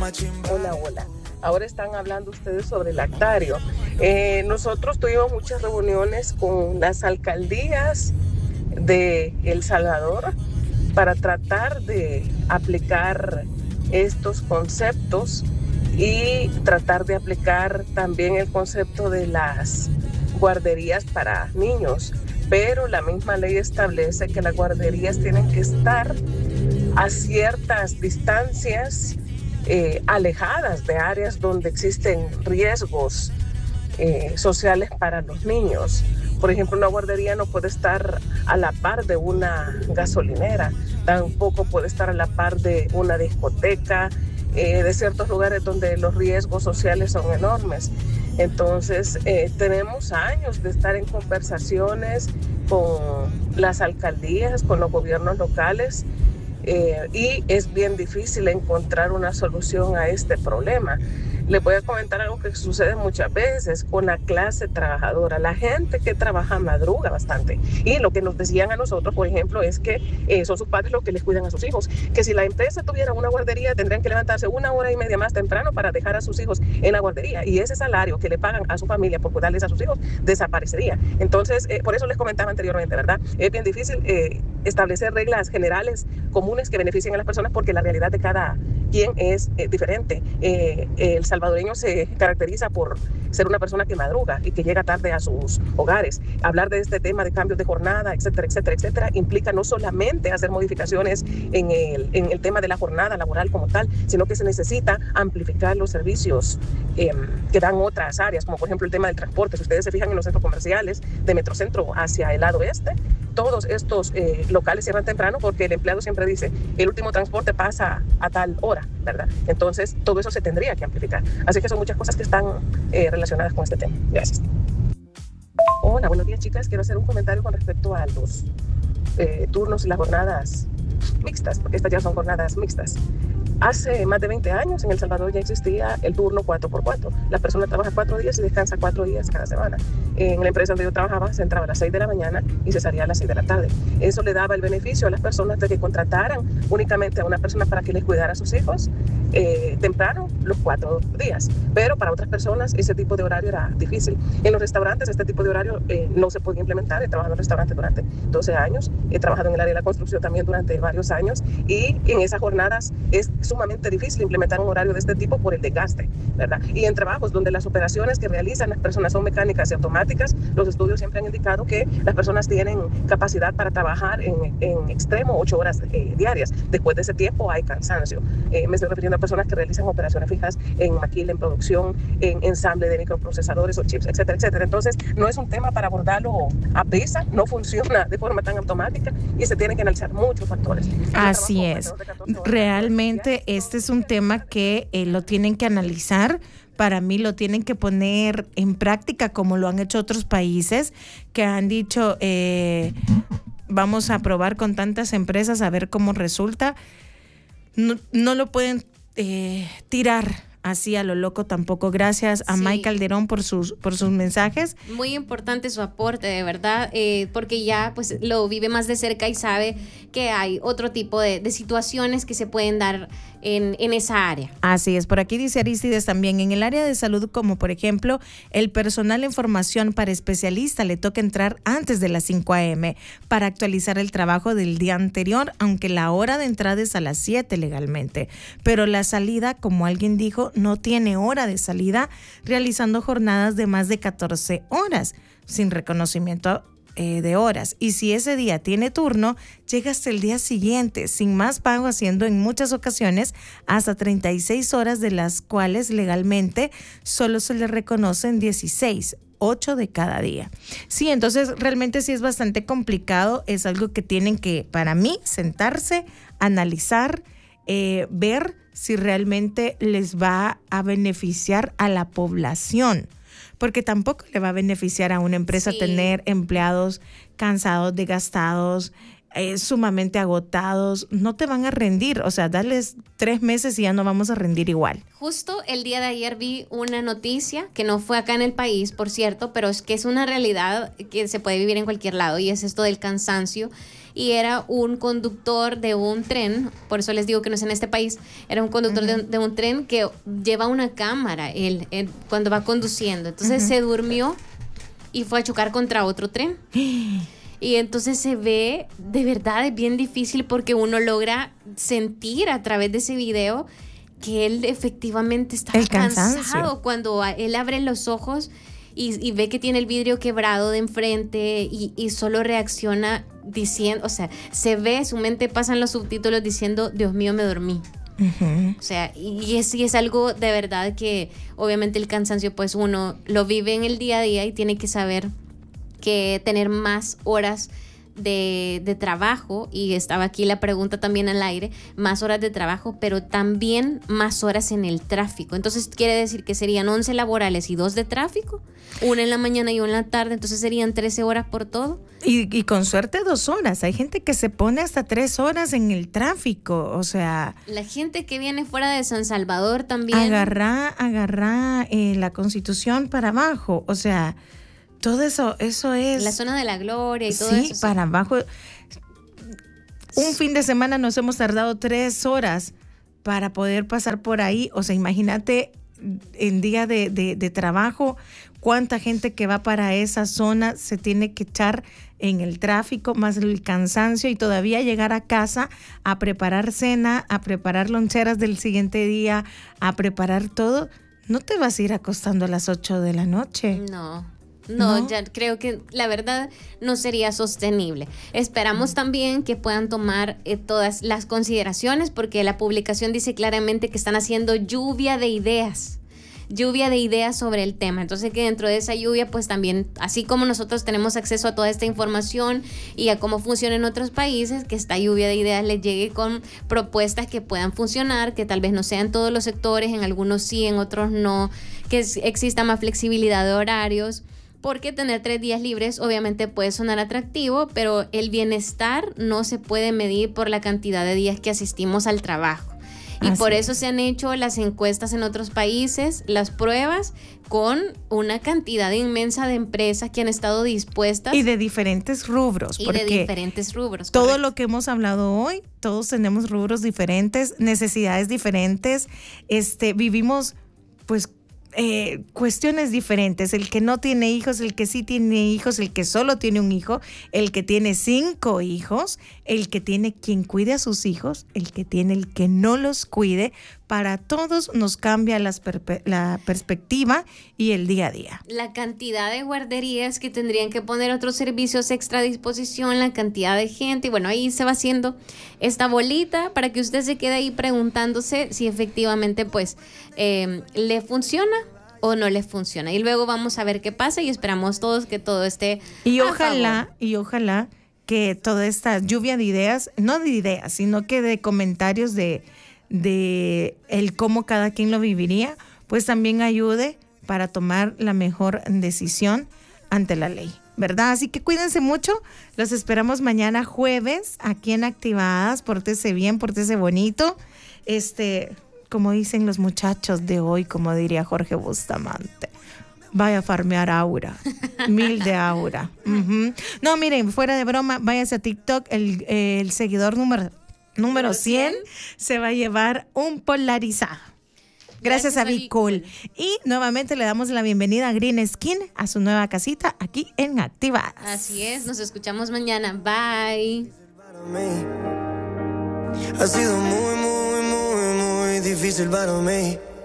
Hola, hola. Ahora están hablando ustedes sobre el lactario. Nosotros tuvimos muchas reuniones con las alcaldías de El Salvador para tratar de aplicar estos conceptos y tratar de aplicar también el concepto de las guarderías para niños. Pero la misma ley establece que las guarderías tienen que estar a ciertas distancias alejadas de áreas donde existen riesgos sociales para los niños. Por ejemplo, una guardería no puede estar a la par de una gasolinera, tampoco puede estar a la par de una discoteca, de ciertos lugares donde los riesgos sociales son enormes. Entonces, tenemos años de estar en conversaciones con las alcaldías, con los gobiernos locales, y es bien difícil encontrar una solución a este problema. Les voy a comentar algo que sucede muchas veces con la clase trabajadora, la gente que trabaja madruga bastante. Y lo que nos decían a nosotros, por ejemplo, es que son sus padres los que les cuidan a sus hijos, que si la empresa tuviera una guardería tendrían que levantarse 1 hora y media más temprano para dejar a sus hijos en la guardería, y ese salario que le pagan a su familia por cuidarles a sus hijos desaparecería. Entonces, por eso les comentaba anteriormente, ¿verdad? Es bien difícil establecer reglas generales comunes que beneficien a las personas porque la realidad de cada quien es diferente. El salvadoreño se caracteriza por ser una persona que madruga y que llega tarde a sus hogares. Hablar de este tema de cambios de jornada, etcétera, etcétera, etcétera, implica no solamente hacer modificaciones en el tema de la jornada laboral como tal, sino que se necesita amplificar los servicios que dan otras áreas, como por ejemplo el tema del transporte. Si ustedes se fijan en los centros comerciales de Metrocentro hacia el lado este, todos estos locales cierran temprano porque el empleado siempre dice, el último transporte pasa a tal hora, ¿verdad? Entonces, todo eso se tendría que amplificar. Así que son muchas cosas que están relacionadas con este tema. Gracias. Hola, buenos días, chicas. Quiero hacer un comentario con respecto a los turnos y las jornadas mixtas, porque estas ya son jornadas mixtas. Hace más de 20 años en El Salvador ya existía el turno 4x4. La persona trabaja 4 días y descansa 4 días cada semana. En la empresa donde yo trabajaba se entraba a las 6 de la mañana y se salía a las 6 de la tarde. Eso le daba el beneficio a las personas de que contrataran únicamente a una persona para que les cuidara a sus hijos temprano los 4 días. Pero para otras personas ese tipo de horario era difícil. En los restaurantes este tipo de horario no se podía implementar. He trabajado en restaurantes durante 12 años. He trabajado en el área de la construcción también durante varios años. Y en esas jornadas es sumamente difícil implementar un horario de este tipo por el desgaste, ¿verdad? Y en trabajos donde las operaciones que realizan las personas son mecánicas y automáticas, los estudios siempre han indicado que las personas tienen capacidad para trabajar en extremo 8 horas diarias. Después de ese tiempo hay cansancio. Me estoy refiriendo a personas que realizan operaciones fijas en maquila, en producción, en ensamble de microprocesadores o chips, etcétera, etcétera. Entonces, no es un tema para abordarlo a prisa, no funciona de forma tan automática y se tienen que analizar muchos factores. Así es. Realmente este es un tema que lo tienen que analizar. Para mí lo tienen que poner en práctica como lo han hecho otros países que han dicho vamos a probar con tantas empresas a ver cómo resulta. No lo pueden tirar así a lo loco tampoco. Gracias a Mike Calderón por sus mensajes. Muy importante su aporte, de verdad, porque ya pues lo vive más de cerca y sabe que hay otro tipo de situaciones que se pueden dar en esa área. Así es, por aquí dice Aristides también, en el área de salud, como por ejemplo el personal en formación para especialista le toca entrar antes de las 5 a.m. para actualizar el trabajo del día anterior, aunque la hora de entrada es a las 7 legalmente, pero la salida, como alguien dijo, no tiene hora de salida, realizando jornadas de más de 14 horas, sin reconocimiento de horas, y si ese día tiene turno, llega hasta el día siguiente, sin más pago, haciendo en muchas ocasiones hasta 36 horas, de las cuales legalmente solo se le reconocen 16, 8 de cada día. Sí, entonces realmente sí es bastante complicado, es algo que tienen que, para mí, sentarse, analizar, ver si realmente les va a beneficiar a la población, porque tampoco le va a beneficiar a una empresa tener empleados cansados, desgastados, sumamente agotados, no te van a rendir. O sea, darles 3 meses y ya no vamos a rendir igual. Justo el día de ayer vi una noticia que no fue acá en el país, por cierto, pero es que es una realidad que se puede vivir en cualquier lado, y es esto del cansancio. Y era un conductor de un tren, por eso les digo que no es en este país, era un conductor de un tren que lleva una cámara él cuando va conduciendo. Entonces se durmió y fue a chocar contra otro tren. Y entonces se ve, de verdad es bien difícil, porque uno logra sentir a través de ese video que él efectivamente está cansado. Cuando él abre los ojos y ve que tiene el vidrio quebrado de enfrente y solo reacciona diciendo, o sea, se ve, su mente pasan los subtítulos diciendo, Dios mío, me dormí. O sea, y es algo de verdad que obviamente el cansancio pues uno lo vive en el día a día y tiene que saber que tener más horas de trabajo, y estaba aquí la pregunta también al aire, más horas de trabajo, pero también más horas en el tráfico. Entonces quiere decir que serían 11 laborales y 2 de tráfico, 1 en la mañana y 1 en la tarde, entonces serían 13 horas por todo. Y con suerte 2 horas. Hay gente que se pone hasta 3 horas en el tráfico, o sea... La gente que viene fuera de San Salvador también. Agarra la Constitución para abajo, o sea... Todo eso es... La zona de la Gloria y todo eso. Sí, para abajo. Un fin de semana nos hemos tardado 3 horas para poder pasar por ahí. O sea, imagínate en día de trabajo, cuánta gente que va para esa zona se tiene que echar en el tráfico, más el cansancio, y todavía llegar a casa a preparar cena, a preparar loncheras del siguiente día, a preparar todo. No te vas a ir acostando a las 8 de la noche. No, ya creo que la verdad no sería sostenible. Esperamos también que puedan tomar todas las consideraciones, porque la publicación dice claramente que están haciendo lluvia de ideas sobre el tema. Entonces que dentro de esa lluvia pues también, así como nosotros tenemos acceso a toda esta información y a cómo funciona en otros países, que esta lluvia de ideas les llegue con propuestas que puedan funcionar, que tal vez no sean todos los sectores, en algunos sí, en otros no, que exista más flexibilidad de horarios. Porque tener 3 días libres obviamente puede sonar atractivo, pero el bienestar no se puede medir por la cantidad de días que asistimos al trabajo. Y por eso se han hecho las encuestas en otros países, las pruebas, con una cantidad inmensa de empresas que han estado dispuestas. Y de diferentes rubros. Todo lo que hemos hablado hoy, todos tenemos rubros diferentes, necesidades diferentes, vivimos pues cuestiones diferentes, el que no tiene hijos, el que sí tiene hijos, el que solo tiene un hijo, el que tiene 5 hijos, el que tiene quien cuide a sus hijos, el que tiene el que no los cuide. Para todos nos cambia la perspectiva y el día a día. La cantidad de guarderías que tendrían que poner otros servicios extra a disposición, la cantidad de gente, y bueno, ahí se va haciendo esta bolita para que usted se quede ahí preguntándose si efectivamente pues le funciona o no le funciona. Y luego vamos a ver qué pasa, y esperamos todos que todo esté y ojalá que toda esta lluvia de ideas, no de ideas, sino que de comentarios de el cómo cada quien lo viviría, pues también ayude para tomar la mejor decisión ante la ley, ¿verdad? Así que cuídense mucho, los esperamos mañana jueves aquí en Activadas. Pórtese bien, pórtese bonito, como dicen los muchachos de hoy, como diría Jorge Bustamante, vaya a farmear aura, 1000 de aura. No, miren, fuera de broma, váyase a TikTok, el seguidor número 100 se va a llevar un polarizado. Gracias a Be Cool. Y nuevamente le damos la bienvenida a Green Skin, a su nueva casita aquí en Activadas. Así es, nos escuchamos mañana. Bye. Ha sido muy, muy, muy, muy difícil para mí.